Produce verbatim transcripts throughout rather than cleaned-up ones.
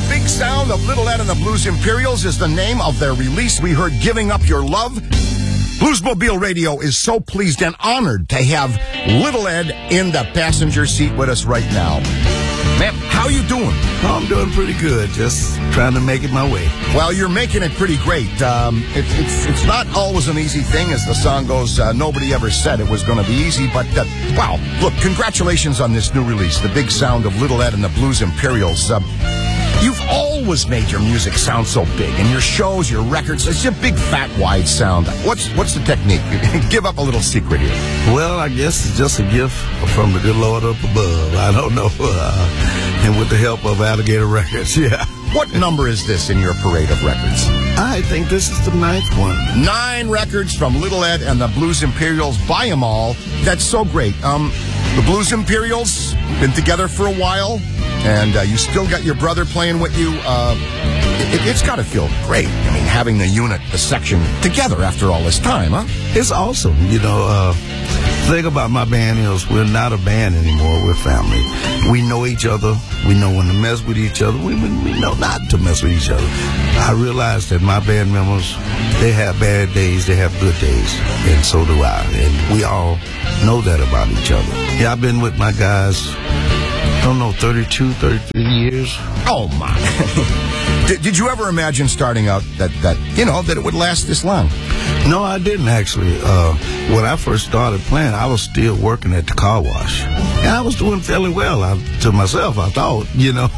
Big Sound of Little Ed and the Blues Imperials is the name of their release. We heard Giving Up Your Love. Bluesmobile Radio is so pleased and honored to have Little Ed in the passenger seat with us right now. Man, how you doing? Oh, I'm doing pretty good. Just trying to make it my way. Well, you're making it pretty great. Um, it's it's it's not always an easy thing, as the song goes. Uh, nobody ever said it was going to be easy, but uh, wow! Look, congratulations on this new release, The Big Sound of Little Ed and the Blues Imperials. Uh, You've always made your music sound so big, and your shows, your records, it's a big, fat, wide sound. What's what's the technique? Give up a little secret here. Well, I guess it's just a gift from the good Lord up above. I don't know. Uh, and with the help of Alligator Records, yeah. What number is this in your parade of records? I think this is the ninth one. Nine records from Little Ed and the Blues Imperials. Buy them all. That's so great. Um, the Blues Imperials, been together for a while. And uh, you still got your brother playing with you. Uh, it, it's got to feel great. I mean, having the unit, the section together after all this time, huh? It's awesome. You know, uh, the thing about my band is we're not a band anymore. We're family. We know each other. We know when to mess with each other. We, we know not to mess with each other. I realize that my band members, they have bad days. They have good days. And so do I. And we all know that about each other. Yeah, I've been with my guys, I don't know, thirty-two, thirty-three years. Oh, my. did, did you ever imagine starting out that, that, you know, that it would last this long? No, I didn't, actually. Uh, when I first started playing, I was still working at the car wash. And I was doing fairly well I, to myself, I thought, you know.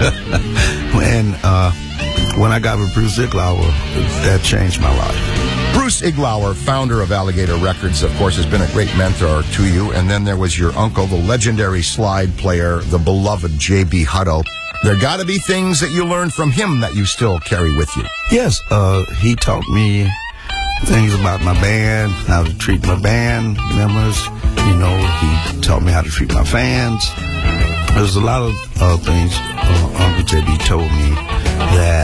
and uh, when I got with Bruce Iglauer, that changed my life. Bruce Iglauer, founder of Alligator Records, of course, has been a great mentor to you. And then there was your uncle, the legendary slide player, the beloved J B Hutto. There got to be things that you learned from him that you still carry with you. Yes, uh, he taught me things about my band, how to treat my band members. You know, he taught me how to treat my fans. There's a lot of uh, things uh, Uncle J B told me that